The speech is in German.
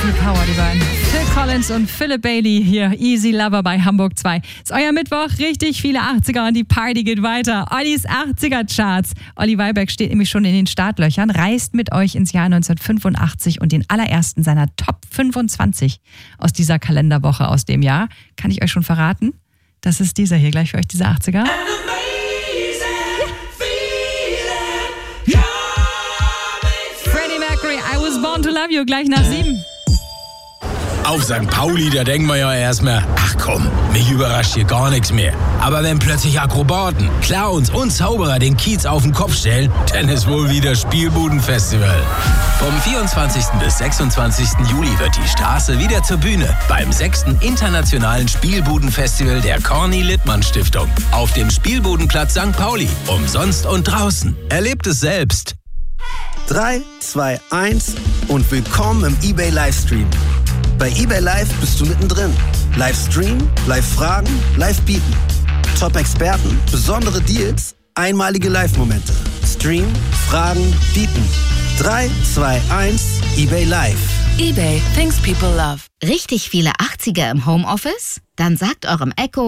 viel Power, die beiden. Phil Collins und Philip Bailey hier, Easy Lover bei Hamburg 2. Ist euer Mittwoch, richtig viele 80er und die Party geht weiter. Ollis 80er-Charts. Olli Weiberg steht nämlich schon in den Startlöchern, reist mit euch ins Jahr 1985 und den allerersten seiner Top 25 aus dieser Kalenderwoche aus dem Jahr. Kann ich euch schon verraten? Das ist dieser hier, gleich für euch, dieser 80er. Freddie Mercury, I Was Born to Love You, gleich nach 7. Auf St. Pauli, da denken wir ja erstmal, ach komm, mich überrascht hier gar nichts mehr. Aber wenn plötzlich Akrobaten, Clowns und Zauberer den Kiez auf den Kopf stellen, dann ist wohl wieder Spielbudenfestival. Vom 24. bis 26. Juli wird die Straße wieder zur Bühne beim 6. Internationalen Spielbudenfestival der Corny-Littmann-Stiftung. Auf dem Spielbudenplatz St. Pauli, umsonst und draußen. Erlebt es selbst. 3, 2, 1 und willkommen im eBay Livestream. Bei eBay Live bist du mittendrin. Livestream, Live-Fragen, Live-Bieten. Top-Experten, besondere Deals, einmalige Live-Momente. Stream, Fragen, Bieten. 3, 2, 1, eBay Live. eBay, things people love. Richtig viele 80er im Homeoffice? Dann sagt eurem Echo